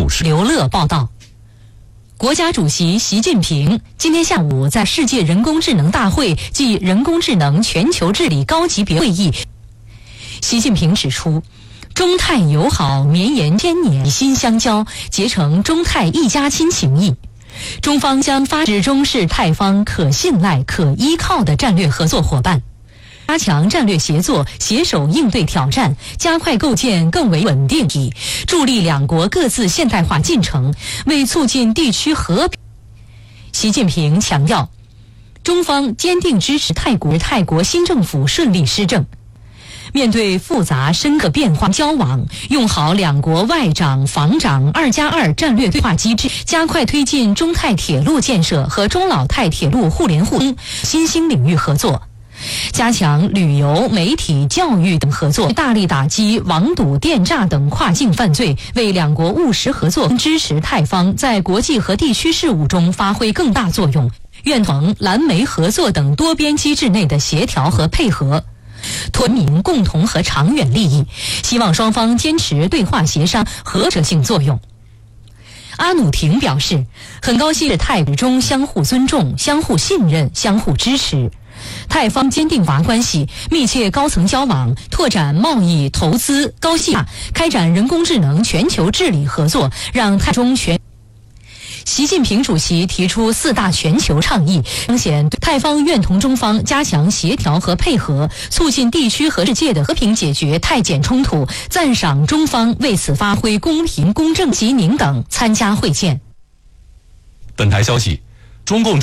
注释。 刘乐报道。国家主席习近平今天下午在世界人工智能大会暨人工智能全球治理高级别会议，习近平指出，中泰友好绵延千年，以心相交，结成中泰一家亲情谊。中方将发展中是泰方可信赖、可依靠的战略合作伙伴，加强战略协作，携手应对挑战，加快构建更为稳定体，助力两国各自现代化进程，为促进地区和平。习近平强调，中方坚定支持泰国新政府顺利施政。面对复杂深刻变化交往，用好两国外长、防长2+2战略对话机制，加快推进中泰铁路建设和中老泰铁路互联互通新兴领域合作，加强旅游、媒体、教育等合作，大力打击网赌、电诈等跨境犯罪，为两国务实合作支持泰方在国际和地区事务中发挥更大作用，愿同蓝莓合作等多边机制内的协调和配合，团民共同和长远利益，希望双方坚持对话协商和折性作用。阿努廷表示，很高兴泰中相互尊重、相互信任、相互支持。泰方坚定华关系，密切高层交往，拓展贸易、投资、高信化，开展人工智能全球治理合作，让泰中全。习近平主席提出4大全球倡议，彰显泰方愿同中方加强协调和配合，促进地区和世界的和平解决泰柬冲突，赞赏中方为此发挥公平公正。习宁等参加会见。 本台消息，中共